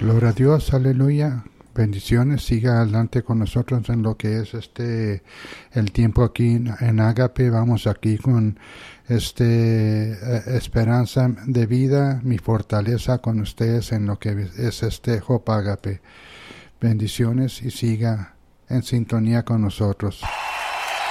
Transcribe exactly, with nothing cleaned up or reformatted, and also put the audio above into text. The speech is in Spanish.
Gloria a Dios, aleluya. Bendiciones, siga adelante con nosotros en lo que es este el tiempo aquí en, en Ágape. Vamos aquí con este eh, esperanza de vida, mi fortaleza con ustedes en lo que es este Hope Ágape. Bendiciones y siga en sintonía con nosotros.